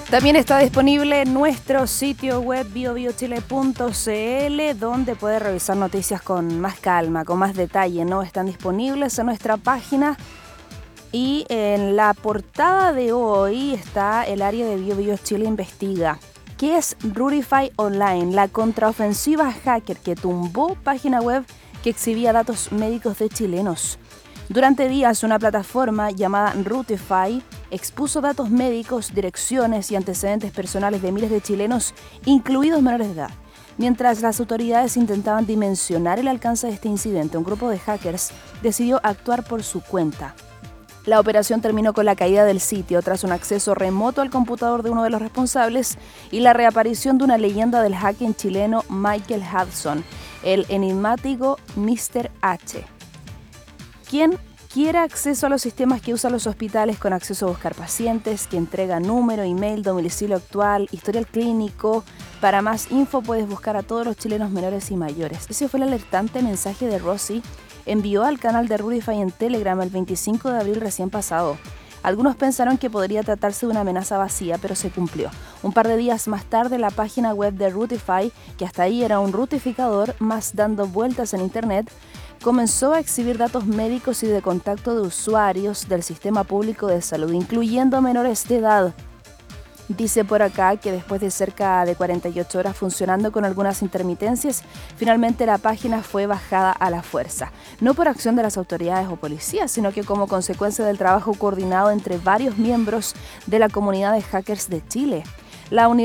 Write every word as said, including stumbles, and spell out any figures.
También está disponible en nuestro sitio web bio bio chile punto c l, donde puede revisar noticias con más calma, con más detalle, ¿no? Están disponibles en nuestra página. Y en la portada de hoy está el área de Bio Bio Chile investiga. ¿Qué es Rutify Online? La contraofensiva hacker que tumbó página web que exhibía datos médicos de chilenos. Durante días, una plataforma llamada Rutify expuso datos médicos, direcciones y antecedentes personales de miles de chilenos, incluidos menores de edad. Mientras las autoridades intentaban dimensionar el alcance de este incidente, un grupo de hackers decidió actuar por su cuenta. La operación terminó con la caída del sitio tras un acceso remoto al computador de uno de los responsables y la reaparición de una leyenda del hacking chileno Michael Hudson, el enigmático míster H, quien quiera acceso a los sistemas que usan los hospitales con acceso a buscar pacientes, que entrega número, email, domicilio actual, historial clínico. Para más info puedes buscar a todos los chilenos menores y mayores. Ese fue el alertante mensaje de Rossi envió al canal de Rutify en Telegram el veinticinco de abril recién pasado. Algunos pensaron que podría tratarse de una amenaza vacía, pero se cumplió. Un par de días más tarde, la página web de Rutify, que hasta ahí era un rutificador más dando vueltas en internet, comenzó a exhibir datos médicos y de contacto de usuarios del sistema público de salud, incluyendo menores de edad. Dice por acá que después de cerca de cuarenta y ocho horas funcionando con algunas intermitencias, finalmente la página fue bajada a la fuerza. No por acción de las autoridades o policías, sino que como consecuencia del trabajo coordinado entre varios miembros de la comunidad de hackers de Chile. La